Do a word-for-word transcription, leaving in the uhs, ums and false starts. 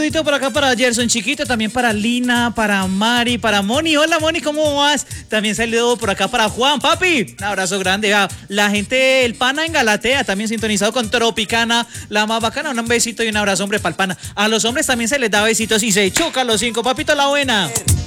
saludito por acá para Gerson Chiquito, también para Lina, para Mari, para Moni. Hola Moni, ¿cómo vas? También saludo por acá para Juan, papi. Un abrazo grande. Ah, la gente, el pana en Galatea, también sintonizado con Tropicana, la más bacana. Un besito y un abrazo, hombre, para el pana. A los hombres también se les da besitos y se chocan los cinco. Papito, la buena.